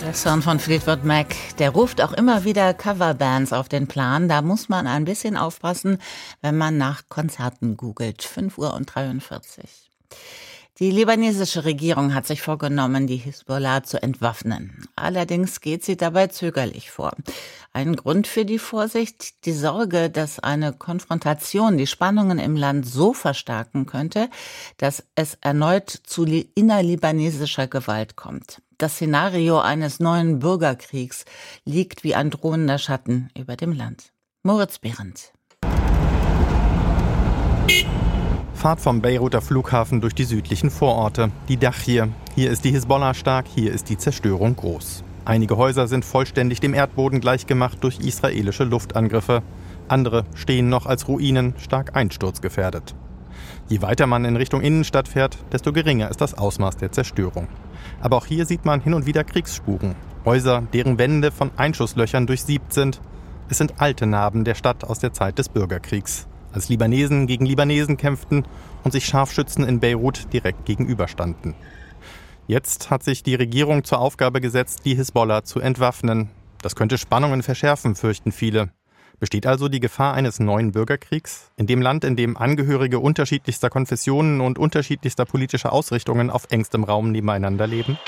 Der Song von Fleetwood Mac, der ruft auch immer wieder Coverbands auf den Plan. Da muss man ein bisschen aufpassen, wenn man nach Konzerten googelt. 5:43 Uhr. Die libanesische Regierung hat sich vorgenommen, die Hisbollah zu entwaffnen. Allerdings geht sie dabei zögerlich vor. Ein Grund für die Vorsicht: die Sorge, dass eine Konfrontation die Spannungen im Land so verstärken könnte, dass es erneut zu innerlibanesischer Gewalt kommt. Das Szenario eines neuen Bürgerkriegs liegt wie ein drohender Schatten über dem Land. Moritz Behrendt. Fahrt vom Beiruter Flughafen durch die südlichen Vororte. Die Dachir. Hier ist die Hisbollah stark, hier ist die Zerstörung groß. Einige Häuser sind vollständig dem Erdboden gleichgemacht durch israelische Luftangriffe. Andere stehen noch als Ruinen, stark einsturzgefährdet. Je weiter man in Richtung Innenstadt fährt, desto geringer ist das Ausmaß der Zerstörung. Aber auch hier sieht man hin und wieder Kriegsspuren. Häuser, deren Wände von Einschusslöchern durchsiebt sind. Es sind alte Narben der Stadt aus der Zeit des Bürgerkriegs, als Libanesen gegen Libanesen kämpften und sich Scharfschützen in Beirut direkt gegenüberstanden. Jetzt hat sich die Regierung zur Aufgabe gesetzt, die Hisbollah zu entwaffnen. Das könnte Spannungen verschärfen, fürchten viele. Besteht also die Gefahr eines neuen Bürgerkriegs? In dem Land, in dem Angehörige unterschiedlichster Konfessionen und unterschiedlichster politischer Ausrichtungen auf engstem Raum nebeneinander leben?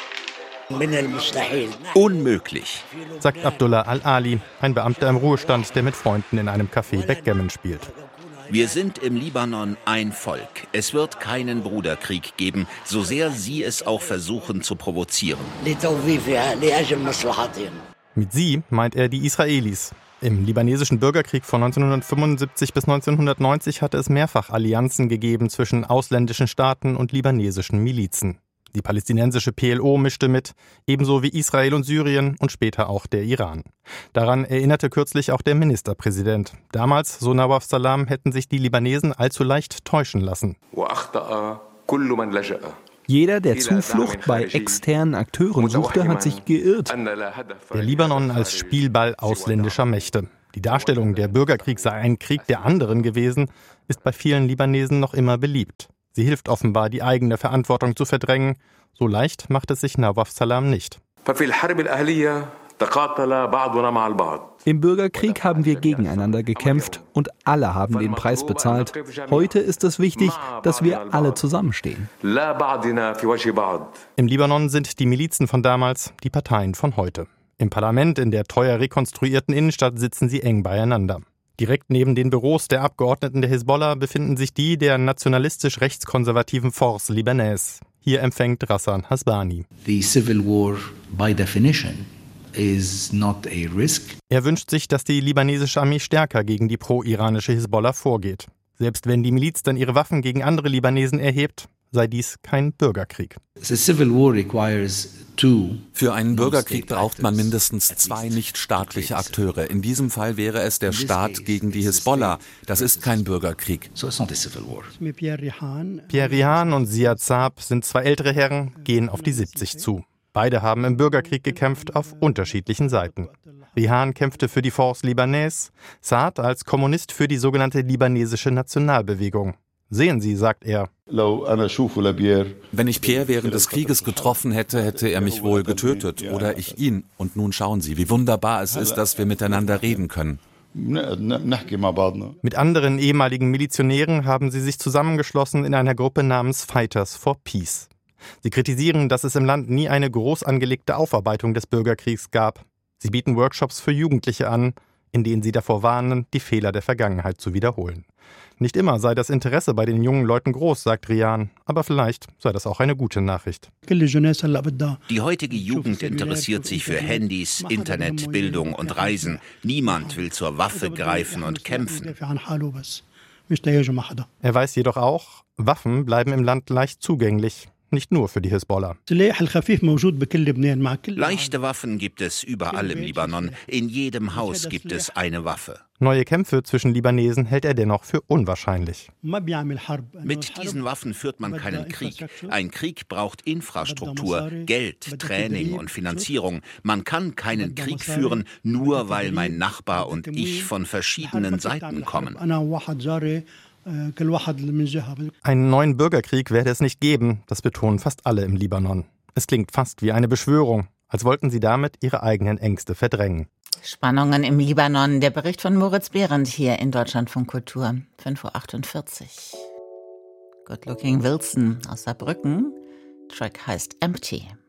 Unmöglich, sagt Abdullah Al-Ali, ein Beamter im Ruhestand, der mit Freunden in einem Café Backgammon spielt. Wir sind im Libanon ein Volk. Es wird keinen Bruderkrieg geben, so sehr sie es auch versuchen zu provozieren. Mit sie meint er die Israelis. Im libanesischen Bürgerkrieg von 1975 bis 1990 hatte es mehrfach Allianzen gegeben zwischen ausländischen Staaten und libanesischen Milizen. Die palästinensische PLO mischte mit, ebenso wie Israel und Syrien und später auch der Iran. Daran erinnerte kürzlich auch der Ministerpräsident. Damals, so Nawaf Salam, hätten sich die Libanesen allzu leicht täuschen lassen. Jeder, der Zuflucht bei externen Akteuren suchte, hat sich geirrt. Der Libanon als Spielball ausländischer Mächte. Die Darstellung, der Bürgerkrieg sei ein Krieg der anderen gewesen, ist bei vielen Libanesen noch immer beliebt. Sie hilft offenbar, die eigene Verantwortung zu verdrängen. So leicht macht es sich Nawaf Salam nicht. Im Bürgerkrieg haben wir gegeneinander gekämpft und alle haben den Preis bezahlt. Heute ist es wichtig, dass wir alle zusammenstehen. Im Libanon sind die Milizen von damals die Parteien von heute. Im Parlament in der teuer rekonstruierten Innenstadt sitzen sie eng beieinander. Direkt neben den Büros der Abgeordneten der Hisbollah befinden sich die der nationalistisch-rechtskonservativen Force Libanaise. Hier empfängt Rassan Hasbani. The civil war by definition is not a risk. Er wünscht sich, dass die libanesische Armee stärker gegen die pro-iranische Hisbollah vorgeht. Selbst wenn die Miliz dann ihre Waffen gegen andere Libanesen erhebt, sei dies kein Bürgerkrieg. The civil war requires two. Für einen Bürgerkrieg braucht man mindestens 2 nichtstaatliche Akteure. In diesem Fall wäre es der Staat gegen die Hisbollah. Das ist kein Bürgerkrieg. So it's not a civil war. Pierre Rihan und Ziad Saab sind 2 ältere Herren, gehen auf die 70 zu. Beide haben im Bürgerkrieg gekämpft, auf unterschiedlichen Seiten. Rihan kämpfte für die Force Libanaise, Saad als Kommunist für die sogenannte libanesische Nationalbewegung. Sehen Sie, sagt er. Wenn ich Pierre während des Krieges getroffen hätte, hätte er mich wohl getötet oder ich ihn. Und nun schauen Sie, wie wunderbar es ist, dass wir miteinander reden können. Mit anderen ehemaligen Milizionären haben sie sich zusammengeschlossen in einer Gruppe namens Fighters for Peace. Sie kritisieren, dass es im Land nie eine groß angelegte Aufarbeitung des Bürgerkriegs gab. Sie bieten Workshops für Jugendliche an, in denen sie davor warnen, die Fehler der Vergangenheit zu wiederholen. Nicht immer sei das Interesse bei den jungen Leuten groß, sagt Rihan, aber vielleicht sei das auch eine gute Nachricht. Die heutige Jugend interessiert sich für Handys, Internet, Bildung und Reisen. Niemand will zur Waffe greifen und kämpfen. Er weiß jedoch auch, Waffen bleiben im Land leicht zugänglich. Nicht nur für die Hisbollah. Leichte Waffen gibt es überall im Libanon. In jedem Haus gibt es eine Waffe. Neue Kämpfe zwischen Libanesen hält er dennoch für unwahrscheinlich. Mit diesen Waffen führt man keinen Krieg. Ein Krieg braucht Infrastruktur, Geld, Training und Finanzierung. Man kann keinen Krieg führen, nur weil mein Nachbar und ich von verschiedenen Seiten kommen. Einen neuen Bürgerkrieg werde es nicht geben, das betonen fast alle im Libanon. Es klingt fast wie eine Beschwörung. als wollten sie damit ihre eigenen Ängste verdrängen. Spannungen im Libanon, der Bericht von Moritz Behrendt hier in Deutschlandfunk Kultur, 5:48 Uhr. Good Looking Wilson aus Saarbrücken, Track heißt Empty.